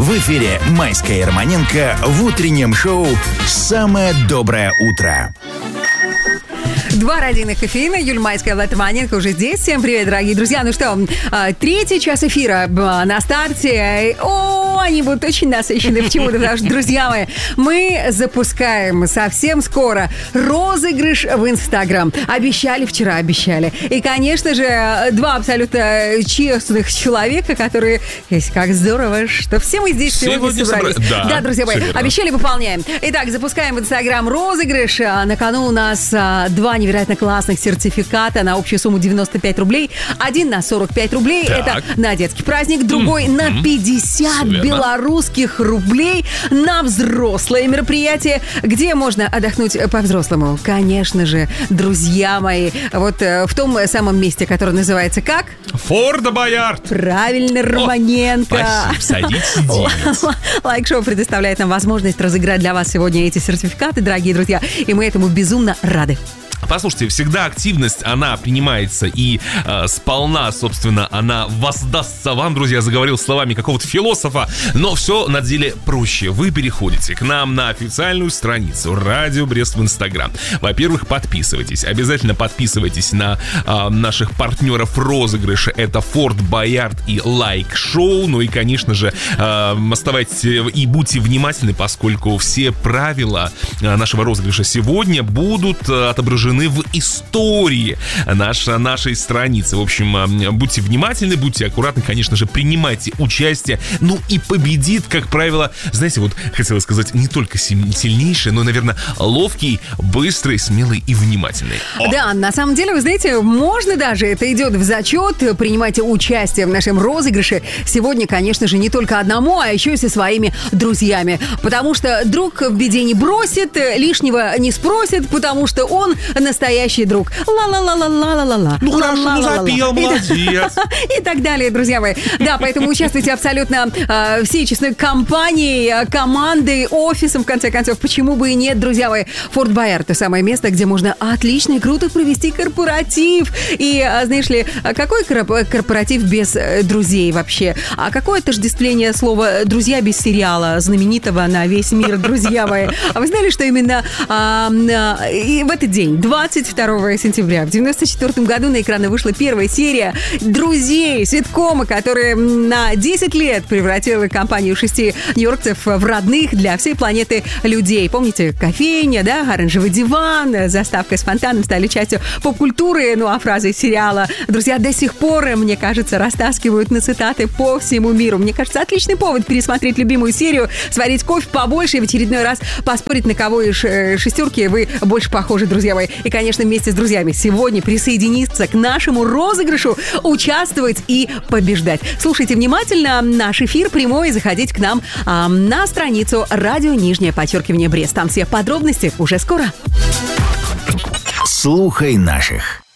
В эфире Майская и Романенко в утреннем шоу «Самое доброе утро». 2 родийных кофеина. Юль Майская, Влад Романенко уже здесь. Всем привет, дорогие друзья. Ну что, 3-й час эфира на старте. Они будут очень насыщены. Почему-то, потому что, друзья мои, мы запускаем совсем скоро розыгрыш в Инстаграм. Обещали вчера. И, конечно же, 2 абсолютно честных человека, которые... Как здорово, что все мы здесь сегодня собрались. Да, друзья мои, обещали, выполняем. Итак, запускаем в Инстаграм розыгрыш. На кону у нас 2 невероятно классных сертификата на общую сумму 95 рублей. Один на 45 рублей. Так. Это на детский праздник. Другой на 50 белорусских рублей на взрослое мероприятие, где можно отдохнуть по-взрослому. Конечно же, друзья мои, вот в том самом месте, которое называется как? Форт Боярд. Правильно, Романенко. Спасибо, садитесь. Лайк-шоу предоставляет нам возможность разыграть для вас сегодня эти сертификаты, дорогие друзья, и мы этому безумно рады. Послушайте, всегда активность, она принимается и сполна, собственно, она воздастся вам, друзья, заговорил словами какого-то философа, но все на деле проще. Вы переходите к нам на официальную страницу Радио Брест в Инстаграм. Во-первых, подписывайтесь, обязательно подписывайтесь на наших партнеров розыгрыша, это Форт Боярд и Лайк-шоу, ну и, конечно же, оставайтесь и будьте внимательны, поскольку все правила нашего розыгрыша сегодня будут отображены в истории нашей страницы. В общем, будьте внимательны, будьте аккуратны, конечно же, принимайте участие. Ну и победит, как правило, знаете, вот хотела сказать, не только сильнейший, но, наверное, ловкий, быстрый, смелый и внимательный. Да, на самом деле, вы знаете, можно даже, это идет в зачет, принимайте участие в нашем розыгрыше. Сегодня, конечно же, не только одному, а еще и со своими друзьями. Потому что друг в беде не бросит, лишнего не спросит, потому что он настоящий друг. Ла-ла-ла-ла-ла-ла-ла. Ну хорошо, ну запел, молодец. И так далее, друзья мои. Да, поэтому участвуйте абсолютно всей честной компанией, командой, офисом, в конце концов. Почему бы и нет, друзья мои. Форт Боярд — это самое место, где можно отлично и круто провести корпоратив. И, знаешь ли, какой корпоратив без друзей вообще? А какое отождествление слова «друзья» без сериала, знаменитого на весь мир, друзья мои? А вы знали, что именно и в этот день, 22 сентября, в 1994 году на экраны вышла первая серия «Друзей», ситкома, которая на 10 лет превратила компанию 6 нью-йоркцев в родных для всей планеты людей. Помните, кофейня, да, оранжевый диван, заставка с фонтаном стали частью поп-культуры, ну а фразы сериала «Друзья» до сих пор, мне кажется, растаскивают на цитаты по всему миру. Мне кажется, отличный повод пересмотреть любимую серию, сварить кофе побольше и в очередной раз поспорить, на кого из шестерки вы больше похожи, друзья мои. И, конечно, вместе с друзьями сегодня присоединиться к нашему розыгрышу, участвовать и побеждать. Слушайте внимательно наш эфир прямой и заходите к нам на страницу радио _Брест. Там все подробности уже скоро. Слухай наших.